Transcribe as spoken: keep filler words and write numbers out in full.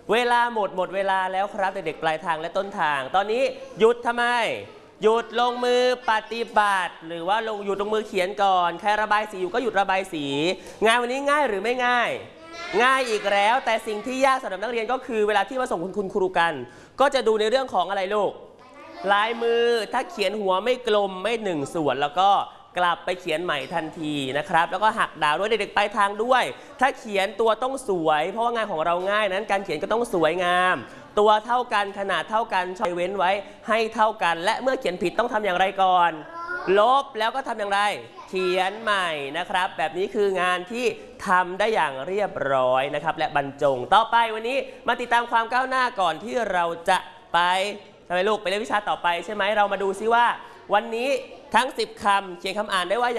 เวลาหมดหมดเวลาแล้วครับเด็กๆปลายทางและต้นทางตอนนี้หยุดทำไมหยุดลงมือปฏิบัติหรือว่าลงหยุดลงมือเขียนก่อนใครระบายสีอยู่ก็หยุดระบายสีงานวันนี้ง่ายหรือไม่ง่ายง่ายอีกแล้วแต่สิ่งที่ยากสำหรับนักเรียนก็คือเวลาที่มาส่งคุณคุณครูกันก็จะดูในเรื่องของอะไรลูกลายมือถ้าเขียนหัวไม่กลมไม่หนึ่งส่วนแล้วก็กลับไปเขียนใหม่ทันทีนะครับแล้วก็หักดาวด้วยเด็กๆปลายทางด้วยถ้าเขียนตัวต้องสวยเพราะว่างานของเราง่ายนั้นการเขียนก็ต้องสวยงามตัวเท่ากันขนาดเท่ากันช่วยเว้นไว้ให้เท่ากันและเมื่อเขียนผิดต้องทำอย่างไรก่อนลบแล้วก็ทำอย่างไรเขียนใหม่นะครับแบบนี้คืองานที่ทำได้อย่างเรียบร้อยนะครับและบรรจงต่อไปวันนี้มาติดตามความก้าวหน้าก่อนที่เราจะไปทำไมลูกไปเรียนวิชาต่อไปใช่ไหมเรามาดูซิว่าวันนี้ทั้งสิบคำเขียนคำอ่านได้ว่า